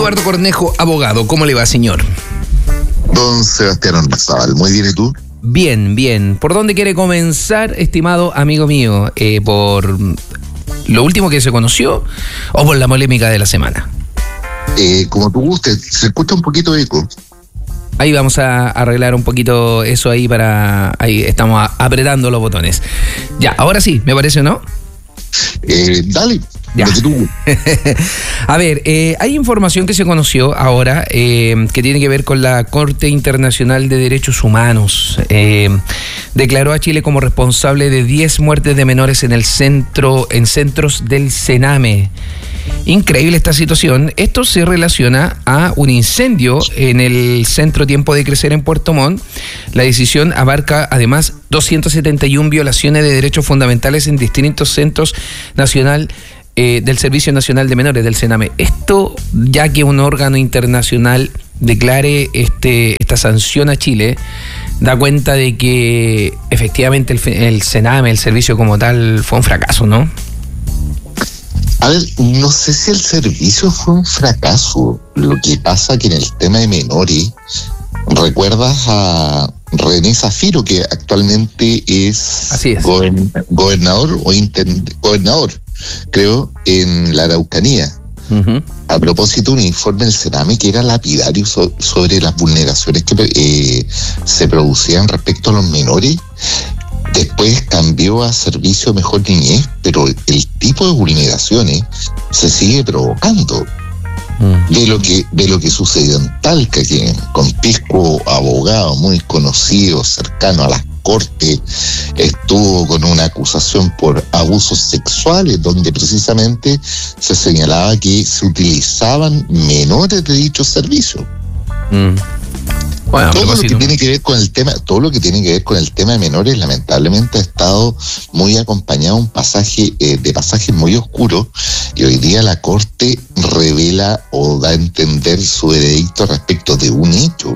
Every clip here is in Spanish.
Eduardo Cornejo, abogado. ¿Cómo le va, señor? Don Sebastián Ormazábal, muy bien, ¿y tú? Bien, bien. ¿Por dónde quiere comenzar, estimado amigo mío? ¿Por lo último que se conoció o por la polémica de la semana? Como tú gustes, se escucha un poquito de eco. Ahí vamos a arreglar un poquito eso ahí ahí estamos apretando los botones. Ya, ahora sí, me parece, ¿no? Dale. Ya. A ver, hay información que se conoció ahora que tiene que ver con la Corte Internacional de Derechos Humanos. Declaró a Chile como responsable de 10 muertes de menores en centros del Sename. Increíble esta situación. Esto se relaciona a un incendio en el Centro Tiempo de Crecer en Puerto Montt. La decisión abarca además 271 violaciones de derechos fundamentales en distintos centros del Servicio Nacional de Menores, del Sename. Esto, ya que un órgano internacional declare esta sanción a Chile, da cuenta de que efectivamente el Sename, el servicio como tal, fue un fracaso, ¿no? A ver, no sé si el servicio fue un fracaso. Lo que pasa que en el tema de menores, ¿recuerdas a René Zafiro, que actualmente es gobernador gobernador, creo, en la Araucanía? Uh-huh. A propósito, un informe del Sename que era lapidario sobre las vulneraciones que se producían respecto a los menores. Después cambió a Servicio Mejor Niñez, pero el tipo de vulneraciones se sigue provocando. De lo que sucedió en Talca, que con Pisco, abogado muy conocido, cercano a las cortes, estuvo con una acusación por abusos sexuales, donde precisamente se señalaba que se utilizaban menores de dicho servicio. Bueno, todo lo que tiene que ver con el tema, de menores, lamentablemente ha estado muy acompañado de pasajes muy oscuros, y hoy día la Corte revela o da a entender su veredicto respecto de un hecho,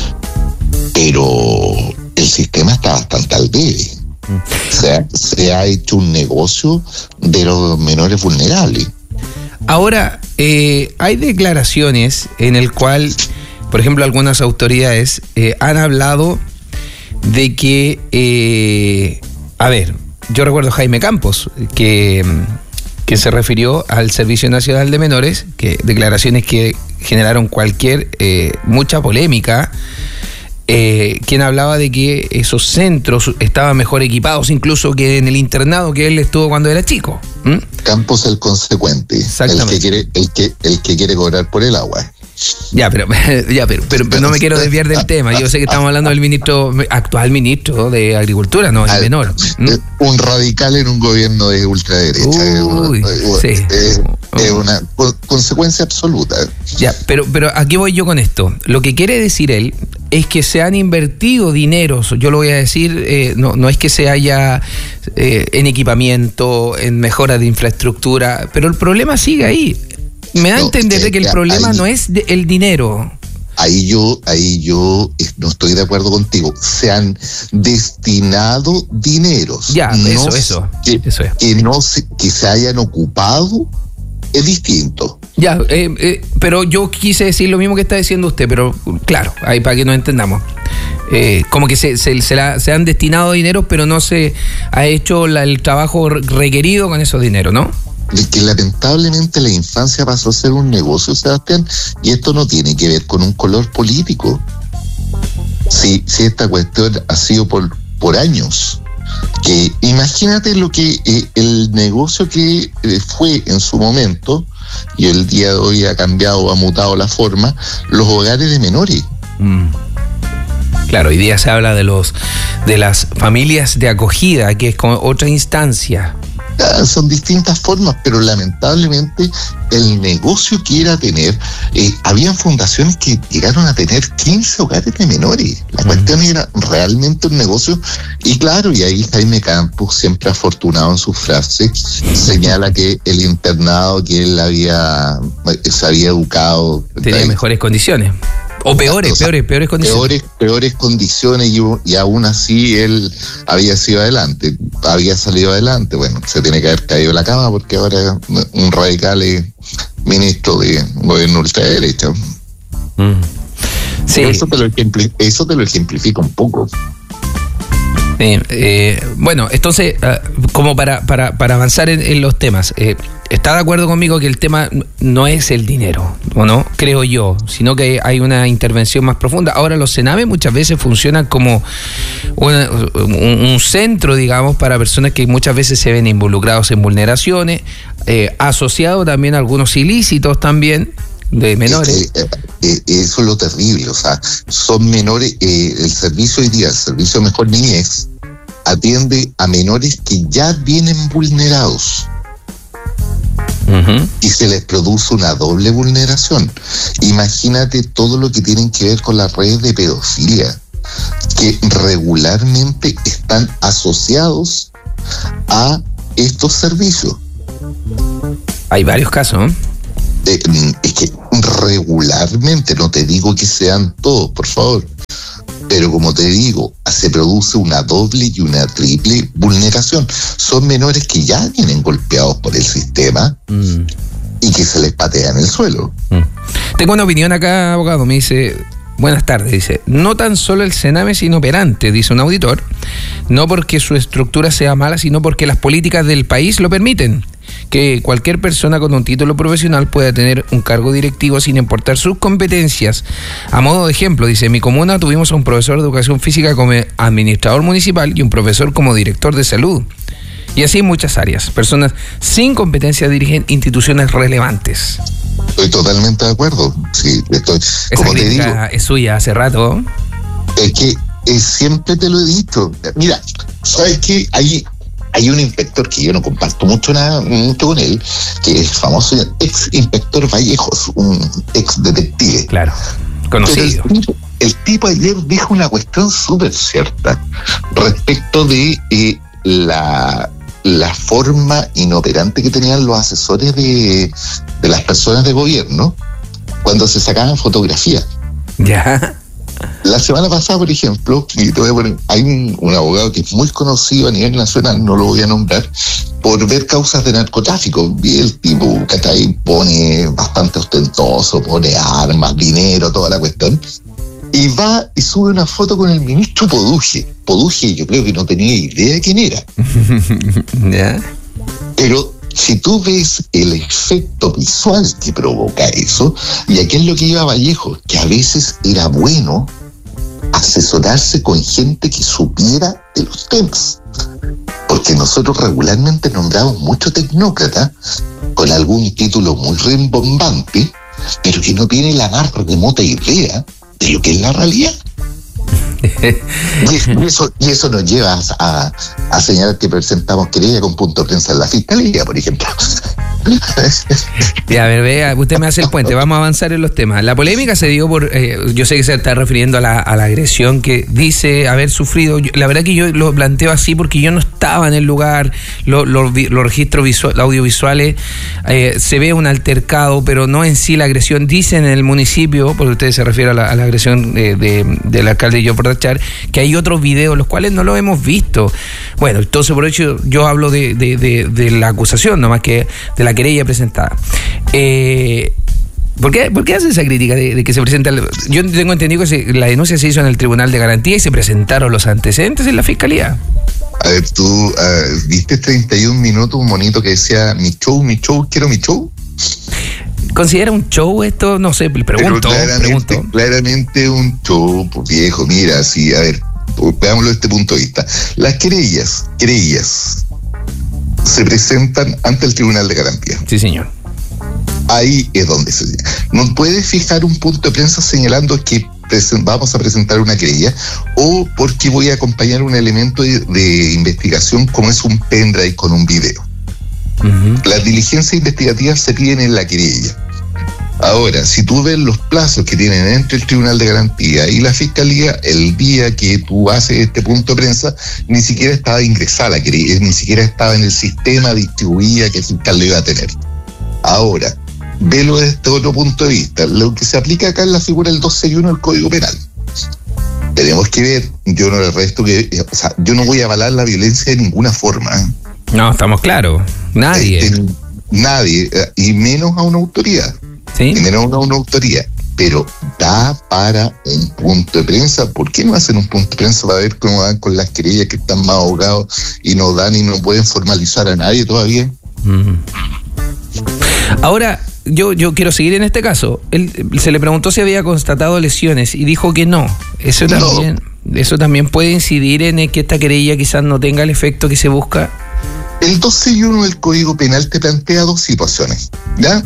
pero el sistema está bastante al debe. Se ha hecho un negocio de los menores vulnerables. Ahora, hay declaraciones en el cual, por ejemplo, algunas autoridades han hablado de que, yo recuerdo a Jaime Campos, que se refirió al Servicio Nacional de Menores, que declaraciones que generaron mucha polémica, quien hablaba de que esos centros estaban mejor equipados incluso que en el internado que él estuvo cuando era chico. Campos el consecuente, el que quiere cobrar por el agua. Pero no me quiero desviar del tema. Yo sé que estamos hablando del actual ministro de Agricultura, no, el menor. Un radical en un gobierno de ultraderecha. Es una consecuencia absoluta. Pero aquí voy yo con esto. Lo que quiere decir él es que se han invertido dineros, yo lo voy a decir, no es que se haya en equipamiento, en mejora de infraestructura, pero el problema sigue ahí. Me da a entender de que el problema no es el dinero. Ahí yo no estoy de acuerdo contigo. Se han destinado dineros. Eso es. Que se hayan ocupado es distinto. Pero yo quise decir lo mismo que está diciendo usted, pero claro, ahí para que nos entendamos. Como que se han destinado dinero, pero no se ha hecho el trabajo requerido con esos dineros, ¿no? De que lamentablemente la infancia pasó a ser un negocio, Sebastián, y esto no tiene que ver con un color político. Si esta cuestión ha sido por años, que imagínate lo que el negocio que fue en su momento, y el día de hoy ha cambiado, ha mutado la forma, los hogares de menores. Claro, hoy día se habla de las familias de acogida, que es como otra instancia. Son distintas formas, pero lamentablemente el negocio que era tener, habían fundaciones que llegaron a tener 15 hogares de menores. La cuestión era realmente un negocio, y claro, y ahí Jaime Campos, siempre afortunado en sus frases, señala que el internado que él se había educado tenía mejores condiciones. O peores condiciones. Peores condiciones, y aún así él había salido adelante. Bueno, se tiene que haber caído de la cama, porque ahora un radical ministro de gobierno ultraderecha. Sí. Eso te lo ejemplifica un poco. Bueno, entonces, como para avanzar en los temas, ¿está de acuerdo conmigo que el tema no es el dinero, o no? Creo yo, sino que hay una intervención más profunda. Ahora, los Sename muchas veces funcionan como un centro, digamos, para personas que muchas veces se ven involucrados en vulneraciones, asociado también a algunos ilícitos también, de menores. Eso es lo terrible, o sea, son menores. El servicio hoy día, el servicio de Mejor Niñez, atiende a menores que ya vienen vulnerados. Y se les produce una doble vulneración. Imagínate todo lo que tienen que ver con las redes de pedofilia, que regularmente están asociados a estos servicios. Hay varios casos, ¿eh? Es que regularmente, no te digo que sean todos, por favor, pero como te digo, se produce una doble y una triple vulneración. Son menores que ya vienen golpeados por el sistema y que se les patea en el suelo. Tengo una opinión acá, abogado, me dice... Buenas tardes, dice, no tan solo el Sename es inoperante, dice un auditor, no porque su estructura sea mala, sino porque las políticas del país lo permiten, que cualquier persona con un título profesional pueda tener un cargo directivo sin importar sus competencias. A modo de ejemplo, dice, en mi comuna tuvimos a un profesor de educación física como administrador municipal y un profesor como director de salud. Y así en muchas áreas. Personas sin competencia dirigen instituciones relevantes. Estoy totalmente de acuerdo. Sí, estoy. Esa como te digo, es suya hace rato. Es que siempre te lo he dicho. Mira, ¿sabes qué? Hay un inspector que yo no comparto mucho con él, que es el famoso ex inspector Vallejos, un ex detective. Claro, conocido. El tipo ayer dijo una cuestión súper cierta respecto de la forma inoperante que tenían los asesores de las personas de gobierno cuando se sacaban fotografías. Ya. La semana pasada, por ejemplo, y te voy a poner, hay un abogado que es muy conocido a nivel nacional, no lo voy a nombrar, por ver causas de narcotráfico. Y el tipo, ¿cachai? Pone bastante ostentoso, pone armas, dinero, toda la cuestión. Y va y sube una foto con el ministro Poduje. Poduje yo creo que no tenía idea de quién era. ¿Ya? Pero si tú ves el efecto visual que provoca eso, y aquí es lo que iba Vallejo, que a veces era bueno asesorarse con gente que supiera de los temas. Porque nosotros regularmente nombramos mucho tecnócrata con algún título muy rimbombante, pero que no tiene la más remota idea de lo que es la realidad. Y eso nos lleva a señalar que presentamos querella con punto de prensa en la fiscalía, por ejemplo. Ya, a ver, vea, usted me hace el puente, vamos a avanzar en los temas. La polémica se dio por, yo sé que se está refiriendo a la agresión que dice haber sufrido. La verdad que yo lo planteo así porque yo no estaba en el lugar, los registros audiovisuales, se ve un altercado, pero no en sí la agresión. Dicen en el municipio, porque usted se refiere a la agresión del alcalde Joe Pordachar, que hay otros videos, los cuales no los hemos visto. Bueno, entonces por hecho yo hablo de la acusación, no más que de la querella presentada. ¿Por qué hace esa crítica de que se presenta? Yo tengo entendido que la denuncia se hizo en el Tribunal de Garantía y se presentaron los antecedentes en la Fiscalía. A ver, tú viste 31 minutos un monito que decía mi show, quiero mi show. ¿Considera un show esto? No sé, pregunto. Claramente un show, pues viejo, mira, sí, a ver, veámoslo desde este punto de vista. Las querellas se presentan ante el Tribunal de Garantía. Sí, señor. Ahí es donde no puede fijar un punto de prensa señalando que vamos a presentar una querella o porque voy a acompañar un elemento de investigación como es un pendrive con un video. Las diligencias investigativas se piden en la querella. Ahora, si tú ves los plazos que tienen entre el Tribunal de Garantía y la Fiscalía, el día que tú haces este punto de prensa, ni siquiera estaba ingresada la querella, ni siquiera estaba en el sistema distribuida que el fiscal le iba a tener. Ahora, velo desde este otro punto de vista. Lo que se aplica acá es la figura del 261 del Código Penal. Tenemos que ver, yo no voy a avalar la violencia de ninguna forma. No, estamos claros. Nadie. nadie, y menos a una autoridad. ¿Sí? Y menos a una autoridad. Pero da para un punto de prensa. ¿Por qué no hacen un punto de prensa para ver cómo van con las querellas que están más ahogados y no dan y no pueden formalizar a nadie todavía? Ahora, yo quiero seguir en este caso. Él se le preguntó si había constatado lesiones y dijo que no. Eso también puede incidir en que esta querella quizás no tenga el efecto que se busca. El 261 del Código Penal te plantea dos situaciones, ¿ya?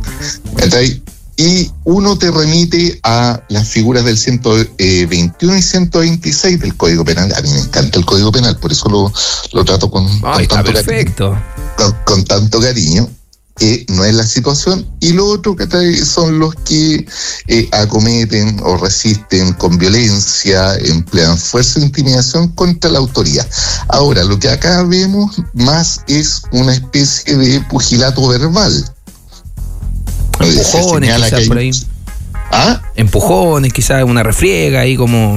Y uno te remite a las figuras del 121 y 126 del Código Penal. A mí me encanta el Código Penal, por eso lo trato con tanto perfecto. Con tanto cariño. No es la situación. Y lo otro que son los que acometen o resisten con violencia, emplean fuerza e intimidación contra la autoridad. Ahora, lo que acá vemos más es una especie de pugilato verbal. Empujones, quizás por ahí. ¿Ah? Empujones, quizás una refriega ahí como...